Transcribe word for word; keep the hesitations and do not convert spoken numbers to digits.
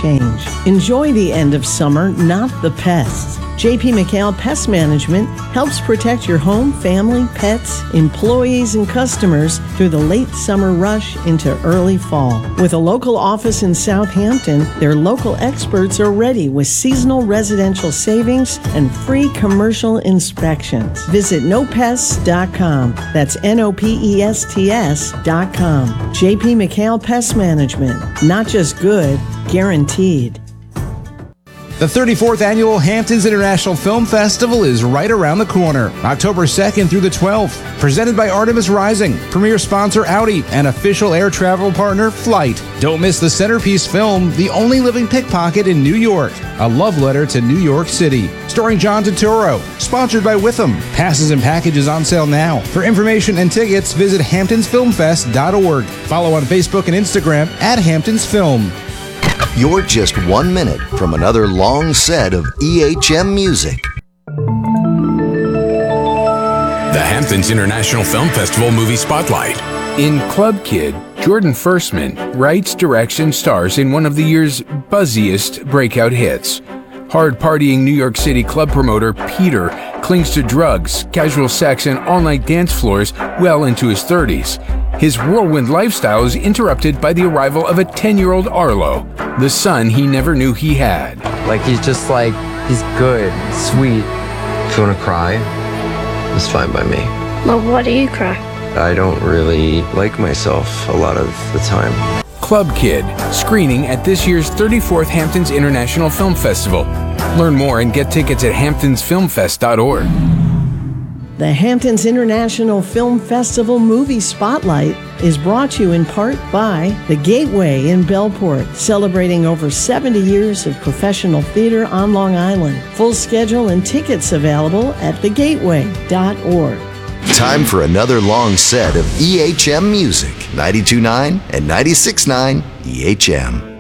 change. Enjoy the end of summer, not the pests. J P McHale Pest Management helps protect your home, family, pets, employees, and customers through the late summer rush into early fall. With a local office in Southampton, their local experts are ready with seasonal residential savings and free commercial inspections. Visit no pests dot com. That's N O P E S T S dot com. J P McHale Pest Management. Not just good, guaranteed. The thirty-fourth Annual Hamptons International Film Festival is right around the corner, October second through the twelfth. Presented by Artemis Rising, premier sponsor Audi, and official air travel partner Flight. Don't miss the centerpiece film, The Only Living Pickpocket in New York, a love letter to New York City. Starring John Turturro, sponsored by Witham. Passes and packages on sale now. For information and tickets, visit hamptons film fest dot org. Follow on Facebook and Instagram at Hamptons Film. You're just one minute from another long set of E H M music. The Hamptons International Film Festival Movie Spotlight. In Club Kid, Jordan Firstman writes, directs, and stars in one of the year's buzziest breakout hits. Hard-partying New York City club promoter Peter clings to drugs, casual sex, and all-night dance floors well into his thirties. His whirlwind lifestyle is interrupted by the arrival of a ten-year-old Arlo, the son he never knew he had. Like, he's just like, he's good, sweet. If you want to cry, it's fine by me. Well, why do you cry? I don't really like myself a lot of the time. Club Kid, screening at this year's thirty-fourth Hamptons International Film Festival. Learn more and get tickets at hamptons film fest dot org. The Hamptons International Film Festival Movie Spotlight is brought to you in part by The Gateway in Bellport, celebrating over seventy years of professional theater on Long Island. Full schedule and tickets available at the gateway dot org. Time for another long set of E H M music. ninety-two point nine and ninety-six point nine E H M.